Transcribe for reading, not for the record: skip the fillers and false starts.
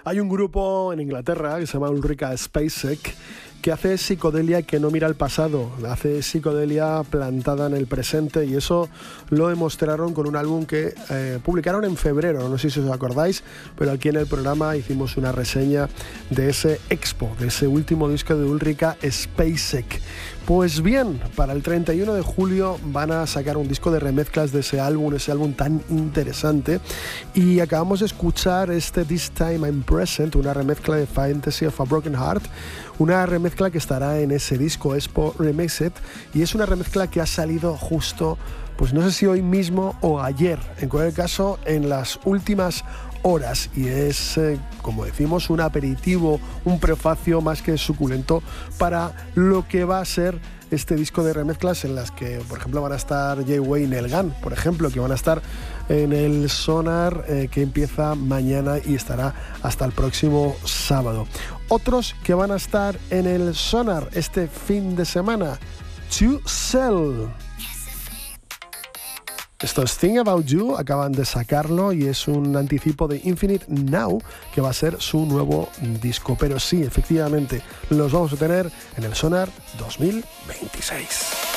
Hay un grupo en Inglaterra que se llama Ulrika Spacek que hace psicodelia que no mira al pasado, hace psicodelia plantada en el presente, y eso lo demostraron con un álbum que publicaron en febrero, no sé si os acordáis, pero aquí en el programa hicimos una reseña de ese Expo, de ese último disco de Ulrika Spacek. Pues bien, para el 31 de julio van a sacar un disco de remezclas de ese álbum tan interesante, y acabamos de escuchar This Time I'm Present, una remezcla de Fantasy of a Broken Heart, una remezcla que estará en ese disco Expo Remixed, y es una remezcla que ha salido justo, pues no sé si hoy mismo o ayer, en cualquier caso en las últimas horas, y es, como decimos, un aperitivo, un prefacio más que suculento para lo que va a ser este disco de remezclas, en las que, por ejemplo, van a estar Jay-Way y Neil Gunn, por ejemplo, que van a estar en el Sonar, que empieza mañana y estará hasta el próximo sábado. Otros que van a estar en el Sonar este fin de semana: To Sell. Esto es Think About You, acaban de sacarlo y es un anticipo de Infinite Now, que va a ser su nuevo disco. Pero sí, efectivamente, los vamos a tener en el Sonar 2026.